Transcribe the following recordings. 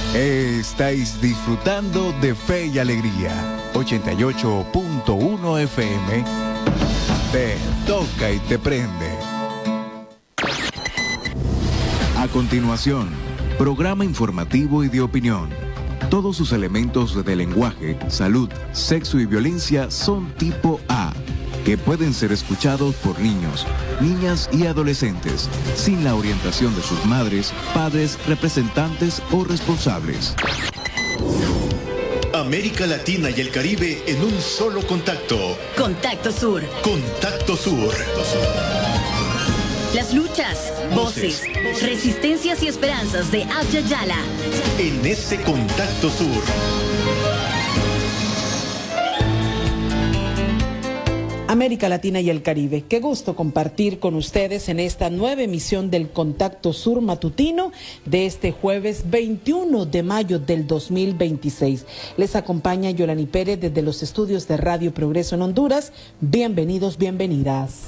Estáis disfrutando de Fe y Alegría, 88.1 FM. Te toca y te prende. A continuación, programa informativo y de opinión. Todos sus elementos de lenguaje, salud, sexo y violencia son tipo A, que pueden ser escuchados por niños, niñas y adolescentes, sin la orientación de sus madres, padres, representantes o responsables. América Latina y el Caribe en un solo contacto. Contacto Sur. Contacto Sur. Las luchas, voces, resistencias y esperanzas de Abya Yala. En ese Contacto Sur. América Latina y el Caribe, qué gusto compartir con ustedes en esta nueva emisión del Contacto Sur matutino de este jueves 21 de mayo del 2026. Les acompaña Yolani Pérez desde los estudios de Radio Progreso en Honduras. Bienvenidos, bienvenidas.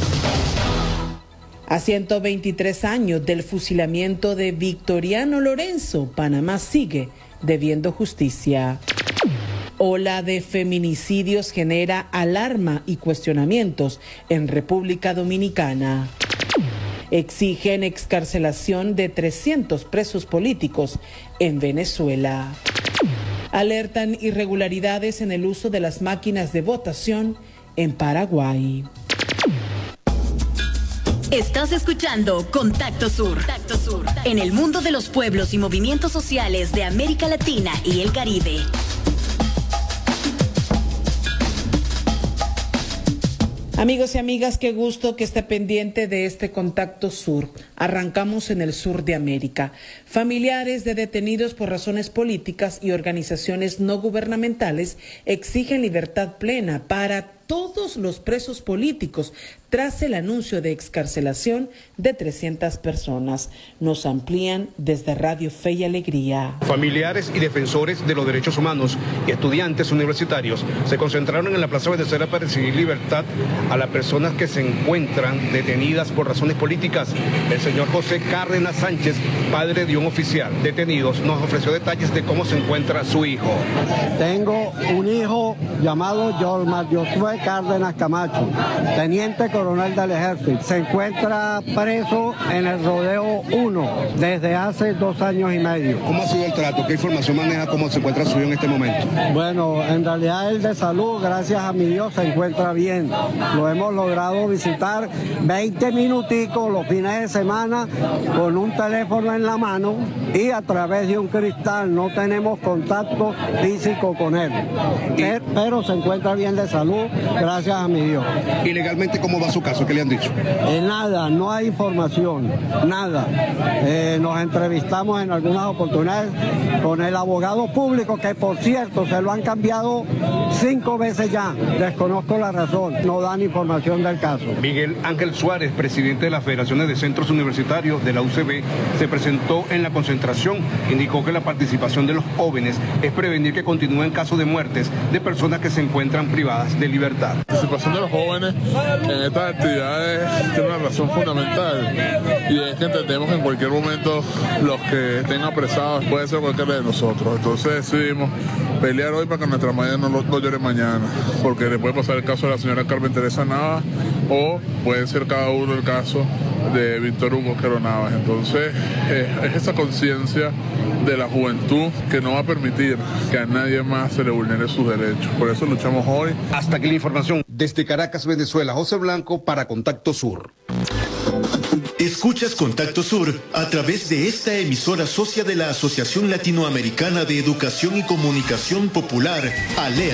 A 123 años del fusilamiento de Victoriano Lorenzo, Panamá sigue debiendo justicia. Ola de feminicidios genera alarma y cuestionamientos en República Dominicana. Exigen excarcelación de 300 presos políticos en Venezuela. Alertan irregularidades en el uso de las máquinas de votación en Paraguay. Estás escuchando Contacto Sur. Contacto Sur. En el mundo de los pueblos y movimientos sociales de América Latina y el Caribe. Amigos y amigas, qué gusto que esté pendiente de este Contacto Sur. Arrancamos en el sur de América. Familiares de detenidos por razones políticas y organizaciones no gubernamentales exigen libertad plena para todos los presos políticos tras el anuncio de excarcelación de 300 personas. Nos amplían desde Radio Fe y Alegría. Familiares y defensores de los derechos humanos y estudiantes universitarios se concentraron en la Plaza Venezuela para exigir libertad a las personas que se encuentran detenidas por razones políticas. El señor José Cárdenas Sánchez, padre de un oficial detenido, nos ofreció detalles de cómo se encuentra su hijo. Tengo un hijo llamado Yormar Josué Cárdenas Camacho, teniente coronel del ejército. Se encuentra preso en el Rodeo 1 desde hace 2 años y medio. ¿Cómo ha sido el trato? ¿Qué información maneja? ¿Cómo se encuentra su hijo en este momento? Bueno, en realidad el de salud, gracias a mi Dios, se encuentra bien. Lo hemos logrado visitar 20 minuticos los fines de semana con un teléfono en la mano y a través de un cristal. No tenemos contacto físico con él, pero se encuentra bien de salud, gracias a mi Dios. ¿Y legalmente cómo va su caso? ¿Qué le han dicho? Nada, no hay información, nada. Nos entrevistamos en algunas oportunidades con el abogado público, que por cierto se lo han cambiado 5 veces ya, desconozco la razón, no dan información del caso. Miguel Ángel Suárez, presidente de las Federaciones de Centros Universitarios de la UCB, se presentó en la concentración. Indicó que la participación de los jóvenes es prevenir que continúen casos de muertes de personas que se encuentran privadas de libertad. La participación de los jóvenes en estas actividades tiene una razón fundamental, y es que entendemos que en cualquier momento los que estén apresados puede ser cualquiera de nosotros. Entonces decidimos pelear hoy para que nuestra madre no llore mañana, porque le puede pasar el caso de la señora Carmen Teresa Navas o puede ser cada uno el caso de Víctor Hugo Quero Navas. Entonces es esa conciencia de la juventud que no va a permitir que a nadie más se le vulnere sus derechos. Por eso luchamos hoy. Hasta aquí la información. Desde Caracas, Venezuela, José Blanco para Contacto Sur. Escuchas Contacto Sur a través de esta emisora socia de la Asociación Latinoamericana de Educación y Comunicación Popular, ALED.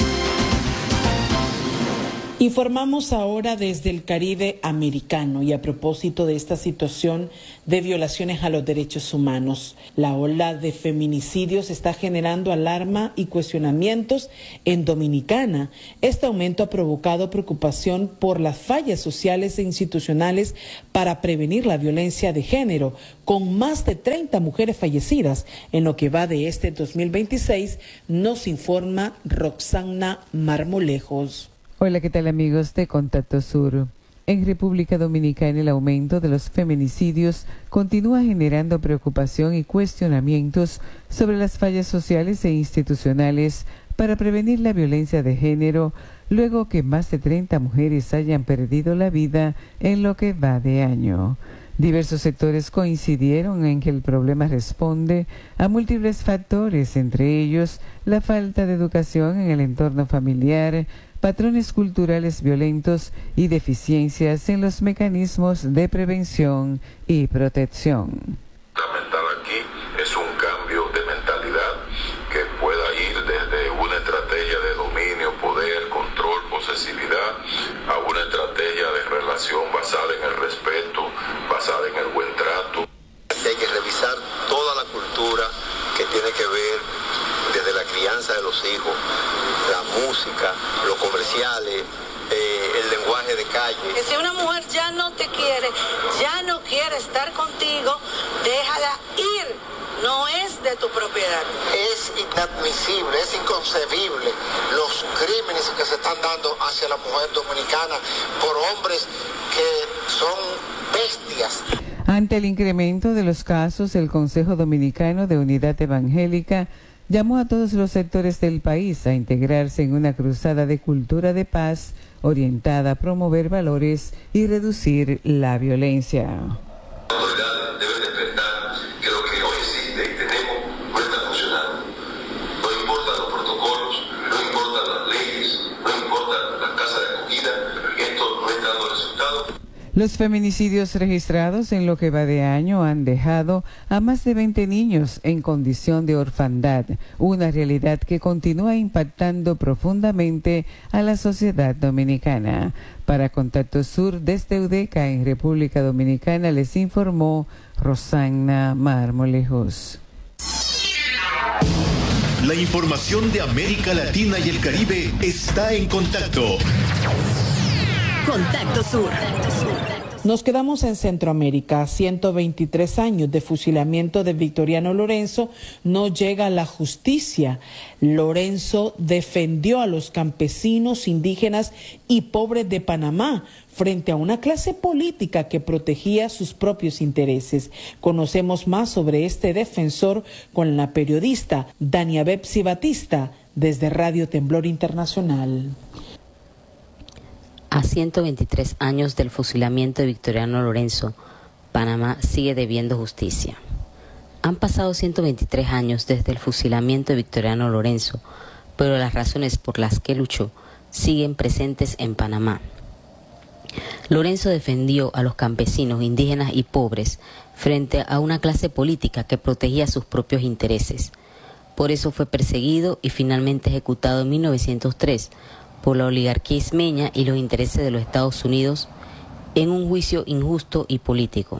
Informamos ahora desde el Caribe americano y a propósito de esta situación de violaciones a los derechos humanos. La ola de feminicidios está generando alarma y cuestionamientos en Dominicana. Este aumento ha provocado preocupación por las fallas sociales e institucionales para prevenir la violencia de género, con más de 30 mujeres fallecidas en lo que va de este 2026, nos informa Roxana Marmolejos. Hola, ¿qué tal amigos de Contacto Sur? En República Dominicana, el aumento de los feminicidios continúa generando preocupación y cuestionamientos sobre las fallas sociales e institucionales para prevenir la violencia de género, luego que más de 30 mujeres hayan perdido la vida en lo que va de año. Diversos sectores coincidieron en que el problema responde a múltiples factores, entre ellos la falta de educación en el entorno familiar, patrones culturales violentos y deficiencias en los mecanismos de prevención y protección. Fundamental aquí es un cambio de mentalidad que pueda ir desde una estrategia de dominio, poder, control, posesividad, a una estrategia de relación basada en el respeto, basada en el buen trato. Hay que revisar toda la cultura que tiene que ver desde la crianza de los hijos, la música, los comerciales, el lenguaje de calle. Que si una mujer ya no te quiere, ya no quiere estar contigo, déjala ir. No es de tu propiedad. Es inadmisible, es inconcebible los crímenes que se están dando hacia la mujer dominicana por hombres que son bestias. Ante el incremento de los casos, el Consejo Dominicano de Unidad Evangélica llamó a todos los sectores del país a integrarse en una cruzada de cultura de paz orientada a promover valores y reducir la violencia. La autoridad debe detectar que lo que hoy existe y tenemos no está funcionando. No importan los protocolos, no importan las leyes, no importan las casas de acogida, esto no está dando resultados. Los feminicidios registrados en lo que va de año han dejado a más de 20 niños en condición de orfandad, una realidad que continúa impactando profundamente a la sociedad dominicana. Para Contacto Sur, desde UDECA en República Dominicana, les informó Rosana Marmolejos. La información de América Latina y el Caribe está en Contacto. Contacto Sur. Nos quedamos en Centroamérica. 123 años de fusilamiento de Victoriano Lorenzo, no llega a la justicia. Lorenzo defendió a los campesinos, indígenas y pobres de Panamá frente a una clase política que protegía sus propios intereses. Conocemos más sobre este defensor con la periodista Dania Bepsi Batista desde Radio Temblor Internacional. A 123 años del fusilamiento de Victoriano Lorenzo, Panamá sigue debiendo justicia. Han pasado 123 años desde el fusilamiento de Victoriano Lorenzo, pero las razones por las que luchó siguen presentes en Panamá. Lorenzo defendió a los campesinos, indígenas y pobres frente a una clase política que protegía sus propios intereses. Por eso fue perseguido y finalmente ejecutado en 1903 por la oligarquía ismeña y los intereses de los Estados Unidos en un juicio injusto y político.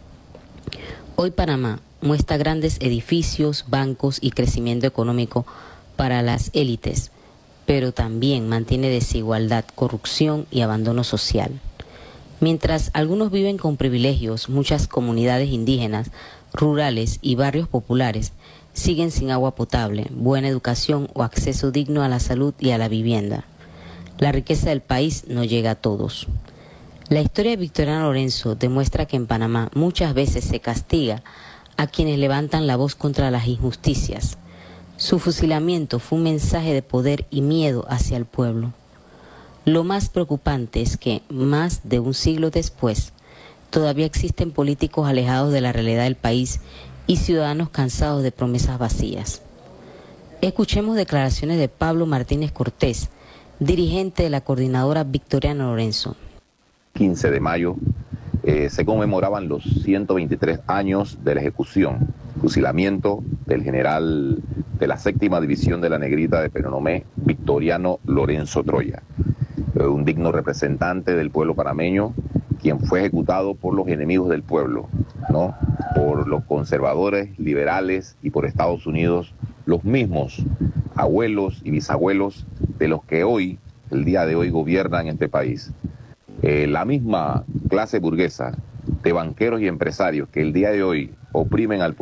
Hoy Panamá muestra grandes edificios, bancos y crecimiento económico para las élites, pero también mantiene desigualdad, corrupción y abandono social. Mientras algunos viven con privilegios, muchas comunidades indígenas, rurales y barrios populares siguen sin agua potable, buena educación o acceso digno a la salud y a la vivienda. La riqueza del país no llega a todos. La historia de Victoriano Lorenzo demuestra que en Panamá muchas veces se castiga a quienes levantan la voz contra las injusticias. Su fusilamiento fue un mensaje de poder y miedo hacia el pueblo. Lo más preocupante es que, más de un siglo después, todavía existen políticos alejados de la realidad del país y ciudadanos cansados de promesas vacías. Escuchemos declaraciones de Pablo Martínez Cortés, dirigente de la coordinadora Victoriano Lorenzo. 15 de mayo se conmemoraban los 123 años de la ejecución, fusilamiento del general de la 7ª División de la Negrita de Penonomé, Victoriano Lorenzo Troya, un digno representante del pueblo panameño, quien fue ejecutado por los enemigos del pueblo, ¿no? Por los conservadores, liberales y por Estados Unidos, los mismos abuelos y bisabuelos de los que hoy, el día de hoy, gobiernan este país. La misma clase burguesa de banqueros y empresarios que el día de hoy oprimen al pueblo